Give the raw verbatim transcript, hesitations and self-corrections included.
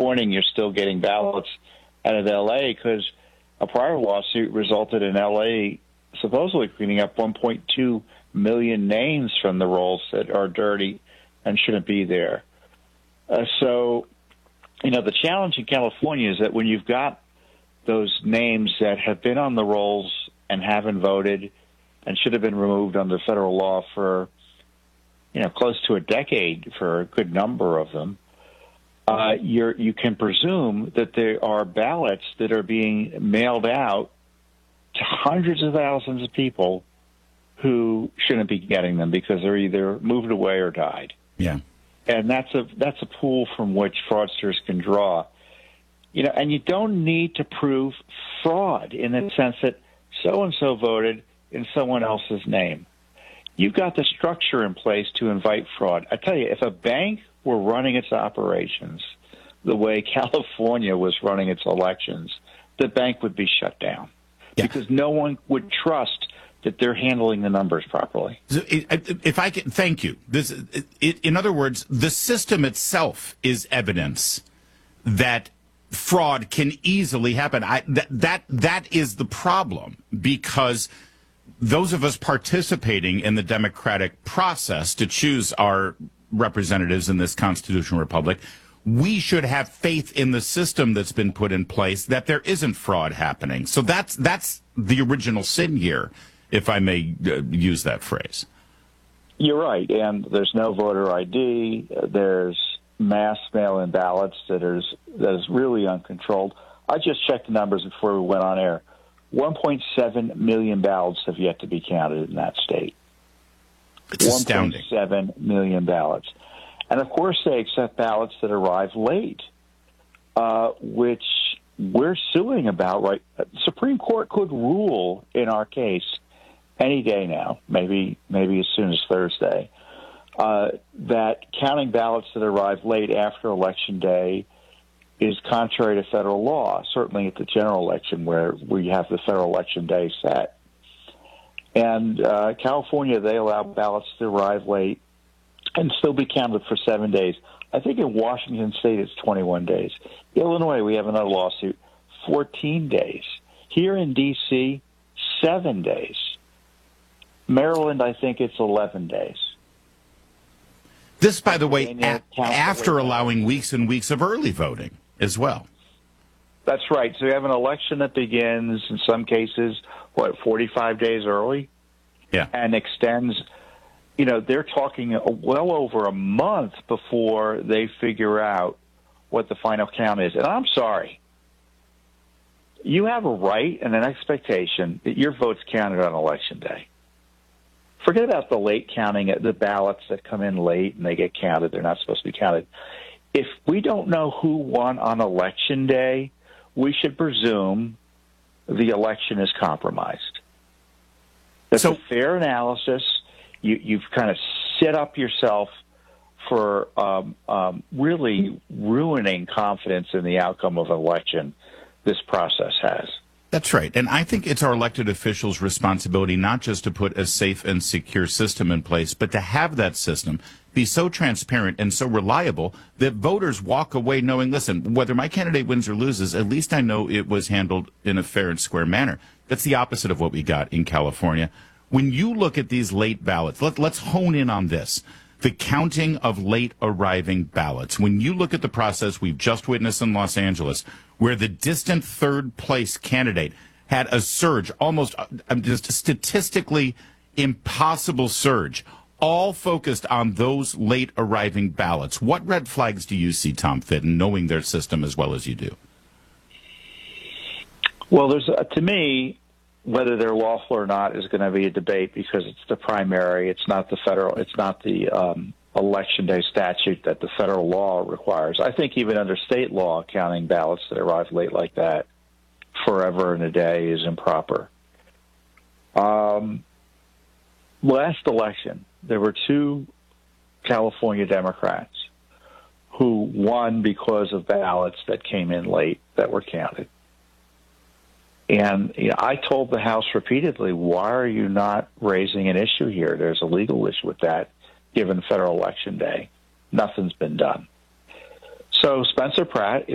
morning you're still getting ballots out of L A because a prior lawsuit resulted in L A supposedly cleaning up one point two million names from the rolls that are dirty and shouldn't be there. Uh, so, you know, the challenge in California is that when you've got those names that have been on the rolls and haven't voted and should have been removed under federal law for, you know, close to a decade for a good number of them, uh, you're, you can presume that there are ballots that are being mailed out to hundreds of thousands of people who shouldn't be getting them because they're either moved away or died. Yeah. And that's a that's a pool from which fraudsters can draw. You know, and you don't need to prove fraud in the sense that so-and-so voted in someone else's name. You've got the structure in place to invite fraud. I tell you, if a bank were running its operations the way California was running its elections, the bank would be shut down yeah. because no one would trust that they're handling the numbers properly. So if I can, thank you. This, it, in other words, the system itself is evidence that fraud can easily happen. I, that, that that is the problem, because those of us participating in the democratic process to choose our representatives in this constitutional republic, we should have faith in the system that's been put in place that there isn't fraud happening. So that's that's the original sin here, if I may uh, use that phrase. You're right, and there's no voter I D. There's mass mail-in ballots that is that is really uncontrolled. I just checked the numbers before we went on air. one point seven million ballots have yet to be counted in that state. It's astounding. one point seven million ballots. And, of course, they accept ballots that arrive late, uh, which we're suing about. Right, the Supreme Court could rule in our case any day now, maybe maybe as soon as Thursday, uh, that counting ballots that arrive late after Election Day is contrary to federal law, certainly at the general election where we have the federal election day set. And uh, California, they allow ballots to arrive late and still be counted for seven days. I think in Washington State it's twenty-one days. Illinois, we have another lawsuit, fourteen days. Here in D C, seven days. Maryland, I think it's eleven days. This, by the way, a- after allowing weeks and weeks of early voting as well. That's right. So you have an election that begins, in some cases, what, forty-five days early? Yeah. And extends, you know, they're talking well over a month before they figure out what the final count is. And I'm sorry. You have a right and an expectation that your vote's counted on Election Day. Forget about the late counting, the ballots that come in late and they get counted. They're not supposed to be counted. If we don't know who won on Election Day, we should presume the election is compromised. That's so, a fair analysis. You, you've kind of set up yourself for um, um, really ruining confidence in the outcome of an election this process has. That's right. And I think it's our elected officials' responsibility not just to put a safe and secure system in place, but to have that system be so transparent and so reliable that voters walk away knowing, listen, whether my candidate wins or loses, at least I know it was handled in a fair and square manner. That's the opposite of what we got in California. When you look at these late ballots, let, let's hone in on this. The counting of late arriving ballots. When you look at the process we've just witnessed in Los Angeles, where the distant third place candidate had a surge, almost uh, just statistically impossible surge, all focused on those late arriving ballots. What red flags do you see, Tom Fitton, knowing their system as well as you do? Well, there's uh, to me, whether they're lawful or not is going to be a debate because it's the primary. It's not the federal. It's not the um, election day statute that the federal law requires. I think even under state law, counting ballots that arrive late like that forever and a day is improper. Um, last election, there were two California Democrats who won because of ballots that came in late that were counted. And you know, I told the House repeatedly, why are you not raising an issue here? There's a legal issue with that, given federal election day. Nothing's been done. So Spencer Pratt